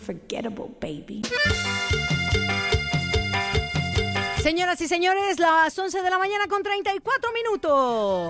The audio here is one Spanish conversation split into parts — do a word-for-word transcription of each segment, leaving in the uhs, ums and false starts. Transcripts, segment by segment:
unforgettable, baby. Señoras y señores, las once de la mañana con treinta y cuatro minutos.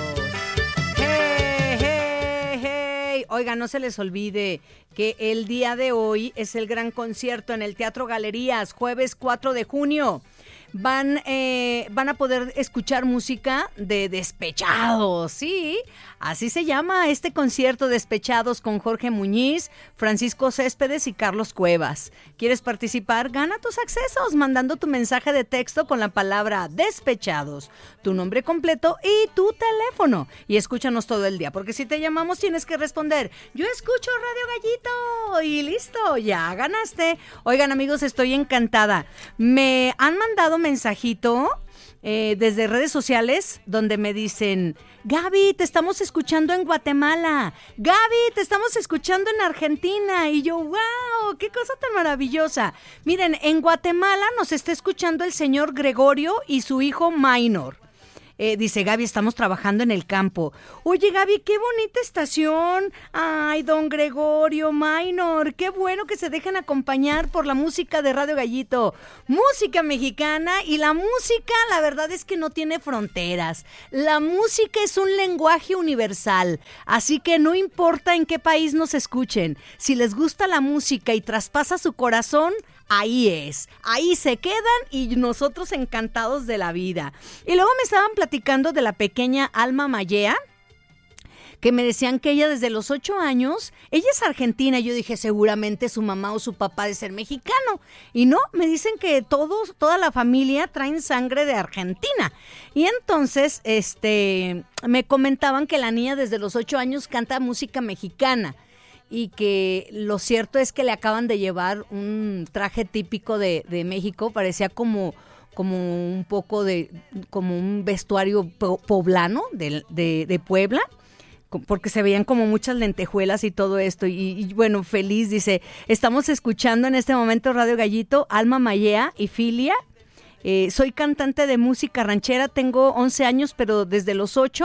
Hey, hey, hey. Oigan, no se les olvide que el día de hoy es el gran concierto en el Teatro Galerías, jueves cuatro de junio. Van, eh, van a poder escuchar música de Despechados, sí, así se llama este concierto, Despechados, con Jorge Muñiz, Francisco Céspedes y Carlos Cuevas. ¿Quieres participar? Gana tus accesos mandando tu mensaje de texto con la palabra Despechados, tu nombre completo y tu teléfono. Y escúchanos todo el día, porque si te llamamos tienes que responder, yo escucho Radio Gallito, y listo, ya ganaste. Oigan, amigos, estoy encantada. Me han mandado mensajito eh, desde redes sociales donde me dicen, Gaby, te estamos escuchando en Guatemala, Gaby, te estamos escuchando en Argentina, y yo, wow, qué cosa tan maravillosa. Miren, en Guatemala nos está escuchando el señor Gregorio y su hijo Minor. Eh, dice, Gaby, estamos trabajando en el campo. Oye, Gaby, qué bonita estación. Ay, don Gregorio, Minor, qué bueno que se dejen acompañar por la música de Radio Gallito. Música mexicana, y la música, la verdad es que no tiene fronteras. La música es un lenguaje universal, así que no importa en qué país nos escuchen. Si les gusta la música y traspasa su corazón, ahí es, ahí se quedan y nosotros encantados de la vida. Y luego me estaban platicando de la pequeña Alma Mayea, que me decían que ella desde los ocho años, ella es argentina. Yo dije, seguramente su mamá o su papá de ser mexicano. Y no, me dicen que todos, toda la familia traen sangre de Argentina. Y entonces, este, me comentaban que la niña desde los ocho años canta música mexicana. Y que lo cierto es que le acaban de llevar un traje típico de, de México, parecía como, como un poco de, como un vestuario po- poblano de, de, de Puebla, porque se veían como muchas lentejuelas y todo esto, y, y bueno, feliz, dice, estamos escuchando en este momento Radio Gallito, Alma Mayea y Filia. Eh, soy cantante de música ranchera, tengo once años, pero desde los ocho...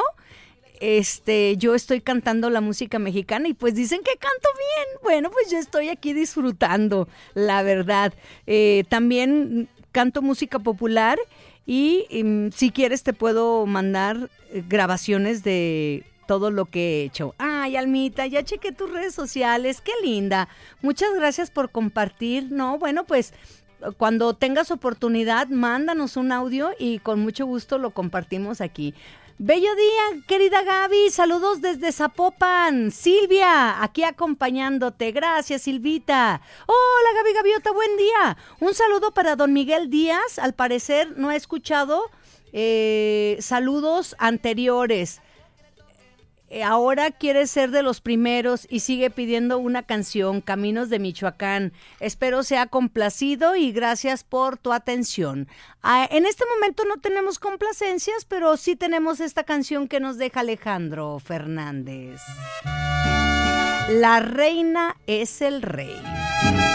Este, yo estoy cantando la música mexicana y pues dicen que canto bien. Bueno, pues yo estoy aquí disfrutando, la verdad. Eh, también canto música popular y, y si quieres te puedo mandar grabaciones de todo lo que he hecho. Ay, Almita, ya chequé tus redes sociales, qué linda. Muchas gracias por compartir. No, bueno, pues cuando tengas oportunidad, mándanos un audio y con mucho gusto lo compartimos aquí. Bello día, querida Gaby, saludos desde Zapopan. Silvia, aquí acompañándote. Gracias, Silvita. Hola, Gaby Gaviota, buen día. Un saludo para don Miguel Díaz. Al parecer no ha escuchado eh, saludos anteriores. Eh, ahora quiere ser de los primeros y sigue pidiendo una canción, Caminos de Michoacán. Espero sea complacido y gracias por tu atención. Ah, en este momento no tenemos complacencias, pero sí tenemos esta canción que nos deja Alejandro Fernández. La reina es el rey.